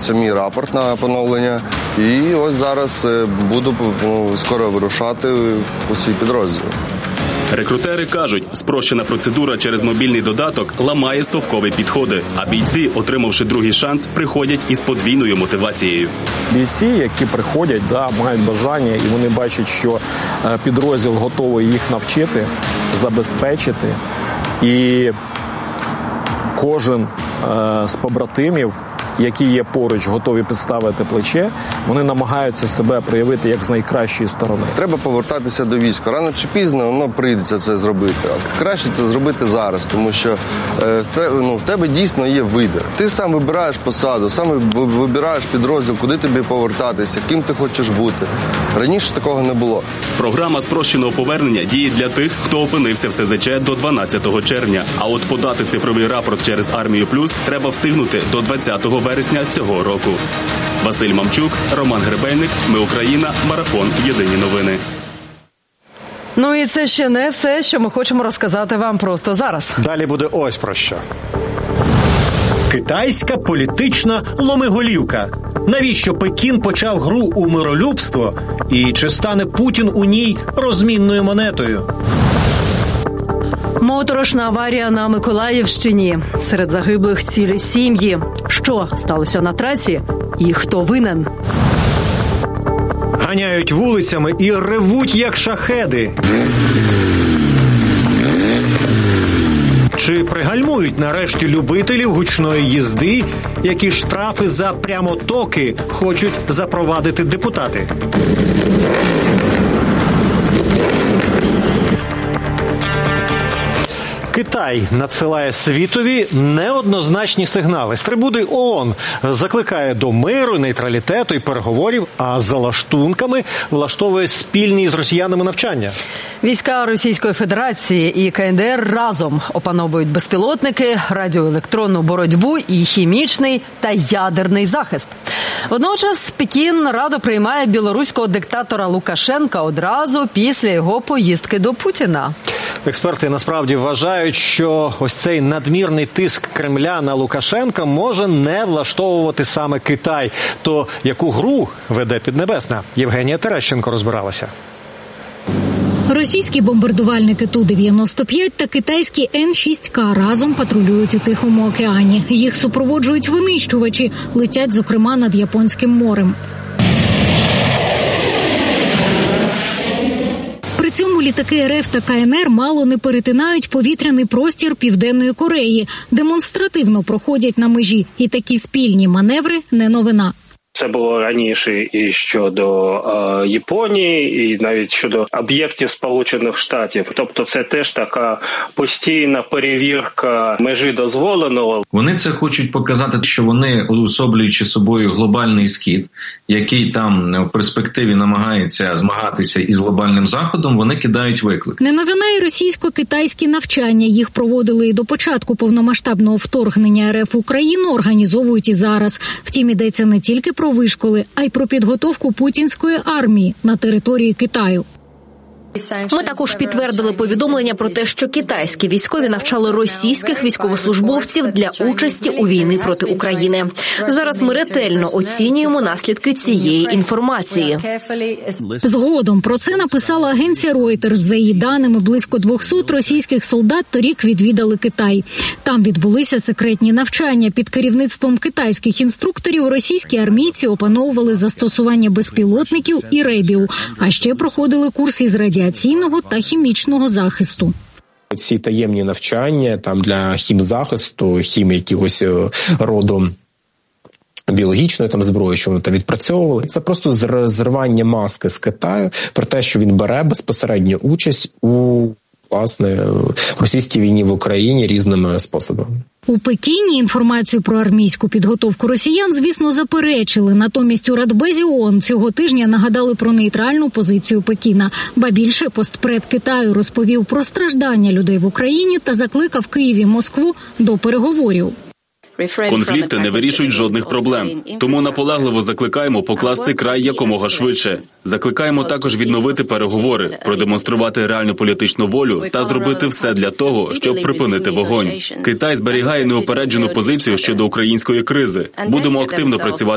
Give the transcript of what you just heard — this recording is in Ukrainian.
готується мій рапорт на поновлення. І ось зараз буду скоро вирушати у свій підрозділ. Рекрутери кажуть, спрощена процедура через мобільний додаток ламає совкові підходи, а бійці, отримавши другий шанс, приходять із подвійною мотивацією. Бійці, які приходять, мають бажання, і вони бачать, що підрозділ готовий їх навчити, забезпечити, і кожен з побратимів, які є поруч, готові підставити плече, вони намагаються себе проявити як з найкращої сторони. Треба повертатися до війська. Рано чи пізно воно прийдеться це зробити. А краще це зробити зараз, тому що в тебе дійсно є вибір. Ти сам вибираєш посаду, сам вибираєш підрозділ, куди тобі повертатися, ким ти хочеш бути. Раніше такого не було. Програма спрощеного повернення діє для тих, хто опинився в СЗЧ до 12 червня. А от подати цифровий рапорт через Армію Плюс треба встигнути до 20 вересня цього року. Василь Мамчук, Роман Гребельник, Ми Україна, Марафон, Єдині новини. Ну і це ще не все, що ми хочемо розказати вам просто зараз. Далі буде ось про що. Китайська політична ломиголівка. Навіщо Пекін почав гру у миролюбство? І чи стане Путін у ній розмінною монетою? Моторошна аварія на Миколаївщині. Серед загиблих цілі сім'ї. Що сталося на трасі і хто винен? Ганяють вулицями і ревуть, як шахеди. Чи пригальмують нарешті любителів гучної їзди, які штрафи за прямотоки хочуть запровадити депутати? Китай надсилає світові неоднозначні сигнали. З трибуни ООН закликає до миру, нейтралітету і переговорів, а за лаштунками влаштовує спільні з росіянами навчання. Війська Російської Федерації і КНДР разом опановують безпілотники, радіоелектронну боротьбу і хімічний та ядерний захист. Водночас Пекін радо приймає білоруського диктатора Лукашенка одразу після його поїздки до Путіна. Експерти насправді вважають, що ось цей надмірний тиск Кремля на Лукашенка може не влаштовувати саме Китай. То яку гру веде Піднебесна? Євгенія Терещенко розбиралася. Російські бомбардувальники Ту-95 та китайські Н-6К разом патрулюють у Тихому океані. Їх супроводжують винищувачі, летять, зокрема, над Японським морем. При цьому літаки РФ та КНР мало не перетинають повітряний простір Південної Кореї, демонстративно проходять на межі. І такі спільні маневри – не новина. Це було раніше і щодо Японії, і навіть щодо об'єктів Сполучених Штатів. Тобто це теж така постійна перевірка межі дозволеного. Вони це хочуть показати, що вони, уособлюючи собою глобальний схід, який там в перспективі намагається змагатися із глобальним Заходом, вони кидають виклик. Не новина і російсько-китайські навчання. Їх проводили і до початку повномасштабного вторгнення РФ в Україну, організовують і зараз. Втім, йдеться не тільки про вишколи, а й про підготовку путінської армії на території Китаю. Ми також підтвердили повідомлення про те, що китайські військові навчали російських військовослужбовців для участі у війні проти України. Зараз ми ретельно оцінюємо наслідки цієї інформації. Згодом про це написала агенція Reuters. За її даними, близько 200 російських солдат торік відвідали Китай. Там відбулися секретні навчання. Під керівництвом китайських інструкторів російські армійці опановували застосування безпілотників і рейдів, а ще проходили курси із радіаційного та хімічного захисту. Ці таємні навчання там для хімзахисту, якогось роду біологічної там зброї, що вони там відпрацьовували. Це просто зривання маски з Китаю про те, що він бере безпосередню участь у російській війні в Україні різними способами. У Пекіні інформацію про армійську підготовку росіян, звісно, заперечили. Натомість у Радбезі ООН цього тижня нагадали про нейтральну позицію Пекіна. Ба більше, постпред Китаю розповів про страждання людей в Україні та закликав Київ і Москву до переговорів. Конфлікти не вирішують жодних проблем. Тому наполегливо закликаємо покласти край якомога швидше. Закликаємо також відновити переговори, продемонструвати реальну політичну волю та зробити все для того, щоб припинити вогонь. Китай зберігає неупереджену позицію щодо української кризи. Будемо активно працювати